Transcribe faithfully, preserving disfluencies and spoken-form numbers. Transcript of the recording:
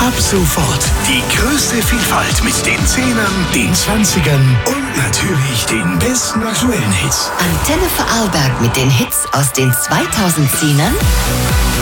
Ab sofort die größte Vielfalt mit den Zehnern, den Zwanzigern und natürlich den besten aktuellen Hits. Antenne Vorarlberg mit den Hits aus den zweitausendzehnern